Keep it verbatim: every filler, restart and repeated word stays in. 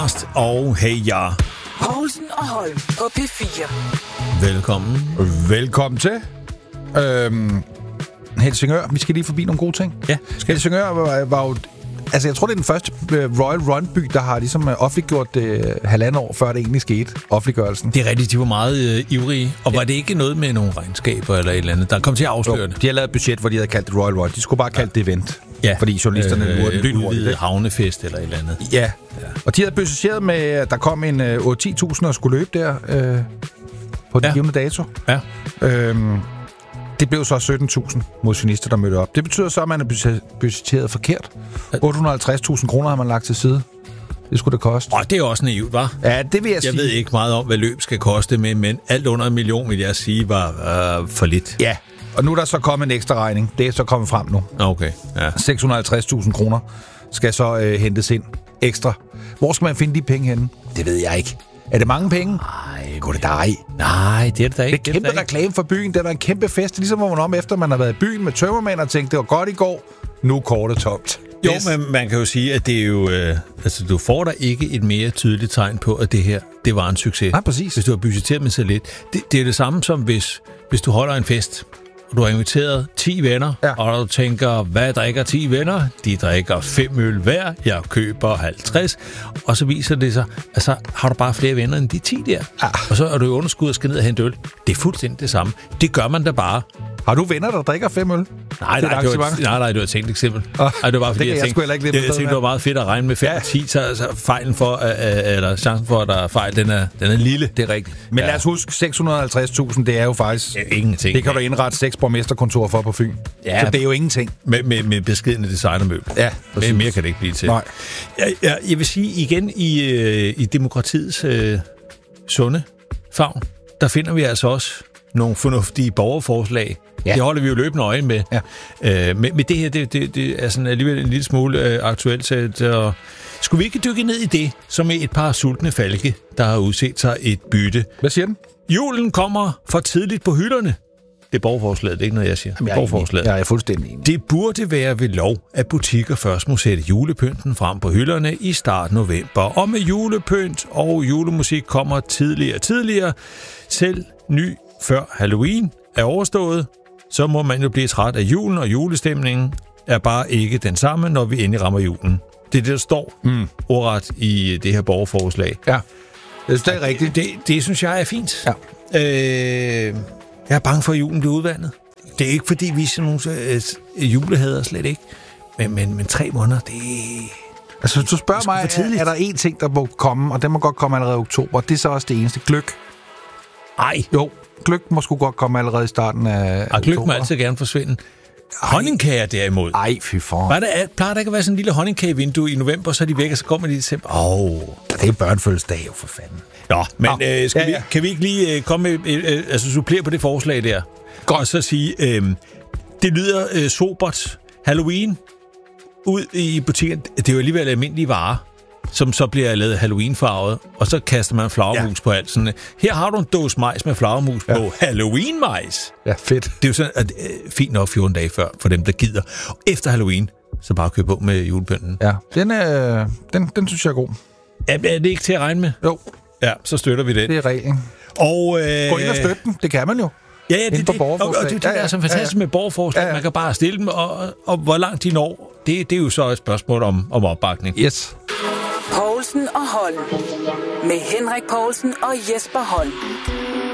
Og hey ja. Poulsen og Holm på P fire. Velkommen. Velkommen til. Øhm, Helsingør, vi skal lige forbi nogle gode ting. Ja. Helsingør var, var jo... Altså, jeg tror, det er den første Royal Run-by, der har ligesom offentliggjort det halvandet år, før det egentlig skete, offentliggørelsen. Det er rigtigt, de var meget øh, ivrige. Og ja. Var det ikke noget med nogle regnskaber eller et eller andet, der kom til at afsløre det? De har lavet et budget, hvor de havde kaldt det Royal Run. De skulle bare kalde det event. Ja. Fordi journalisterne øh, burde lytte hurtigt. Udvidet havnefest eller et eller andet. Ja. ja. Og de havde budgetteret med, at der kom en øh, otte til ti tusind og skulle løbe der øh, på den ja. givende dato. Ja. Øhm, det blev så sytten tusind motionister, der mødte op. Det betyder så, at man er budgetteret forkert. otte hundrede og halvtreds tusind kroner har man lagt til side. Det skulle det koste. Og det er også naivt, hva'? Ja, det vil jeg, jeg sige. Jeg ved ikke meget om, hvad løb skal koste, men, men alt under en million, vil jeg sige, var øh, for lidt. Ja, og nu er der så kommet en ekstra regning. Det er så kommet frem nu. Okay, ja. seks hundrede og halvtreds tusind kroner skal så øh, hentes ind ekstra. Hvor skal man finde de penge henne? Det ved jeg ikke. Er det mange penge? Nej, går det dig? Nej, det er det da ikke. Det er kæmpe det reklame for byen. Det er der en kæmpe fest. Ligesom hvor man om efter man har været i byen med tømmermænd og tænkt, det var godt i går. Nu er kortet tomt. Jo, men man kan jo sige, at det er jo... Øh, altså, du får der ikke et mere tydeligt tegn på, at det her, det var en succes. Nej, præcis. Hvis du har budgetteret med så lidt. Det, det er det samme som, hvis, hvis du holder en fest, og du har inviteret ti venner, ja. Og du tænker, hvad drikker ti venner? De drikker fem øl hver, jeg køber halvtreds, og så viser det sig, at så har du bare flere venner end de ti der. Ja. Og så er du i underskud og skal ned og hente øl. Det er fuldstændig det samme. Det gør man da bare. Har du venner, der drikker fem øl? Nej, nej, det var, nej, nej, det var et tænkt eksempel. Oh, nej, det var bare fordi, det jeg, jeg tænkte, ikke jeg, jeg tænkte, det var meget fedt at regne med fem og ti, så, så fejlen for, øh, eller chancen for, at der er fejl, den er, den er lille. Det er rigtigt. Men ja. Lad os huske, seks hundrede og halvtreds tusind, det er jo faktisk... Ja, ingenting. Det kan du indrette seks borgmesterkontorer for på Fyn. Ja. Så det er jo ingenting. Med, med, med beskedne designermøbler. Ja, men mere kan det ikke blive til. Nej. Jeg, jeg, jeg vil sige igen, i, øh, i demokratiets øh, sunde favn, der finder vi altså også nogle fornuftige borgerforslag. Ja. Det holder vi jo løbende øje med. Ja. Øh, med, med det her, det, det, det er sådan alligevel en lille smule øh, aktuelt set. Og skulle vi ikke dykke ned i det, som er et par sultne falke, der har udset sig et bytte? Hvad siger den? Julen kommer for tidligt på hylderne. Det er borgerforslaget, det er ikke noget, jeg siger. Jamen, jeg, er borgerforslaget. Jeg er fuldstændig enig. Det burde være ved lov, at butikker først må sætte julepynten frem på hylderne i start november. Og med julepynt og julemusik kommer tidligere og tidligere. Selv ny før Halloween er overstået, så må man jo blive træt af julen, og julestemningen er bare ikke den samme, når vi endelig rammer julen. Det er det, der står mm. ordret i det her borgerforslag. Ja, det er rigtigt. Det, det, det synes jeg er fint. Ja. Øh, jeg er bange for, at julen bliver udvandet. Det er ikke, fordi vi er sådan nogle øh, julehader, slet ikke. Men, men, men tre måneder, det altså, hvis du spørger mig, er, er der én ting, der må komme, og den må godt komme allerede i oktober. Det er så også det eneste. Gløgg. Ej. Jo, gløgg må sgu godt komme allerede i starten af og gløgg må altid gerne forsvinde. Honningkager derimod. Ej, fy for. Var det, plejer der ikke at være sådan en lille honningkagevindue i november, så er de væk, og så går man i december? Åh. Oh. Det er børnefødselsdag jo, for fanden. Nå, men Nå. Øh, skal ja, ja. Vi, kan vi ikke lige øh, komme med, øh, altså supplere på det forslag der? Godt. Og så sige, øh, det lyder øh, sobert. Halloween ud i butikken, det er jo alligevel almindelige varer, som så bliver lavet Halloween-farvet, og så kaster man flagermus ja. På alt. Sådan, her har du en dåse majs med flagermus ja. På. Halloween-majs! Ja, fedt. Det er jo sådan, at, øh, fint nok fjorten dage før, for dem, der gider. Og efter Halloween, så bare køb på med julepynten. Ja, den, øh, den, den synes jeg er god. Er, er det ikke til at regne med? Jo. Ja, så støtter vi det. Det er reglen. Og, øh, gå ind og støtte den, det kan man jo. Ja, ja, det, det. Og, og det, det ja, ja, der er så fantastisk ja, ja. Med borgerforslag. Ja, ja. Man kan bare stille dem, og, og, og hvor langt de når, det, det er jo så et spørgsmål om, om opbakning. Yes. Poulsen og Holm. Med Henrik Poulsen og Jesper Holm.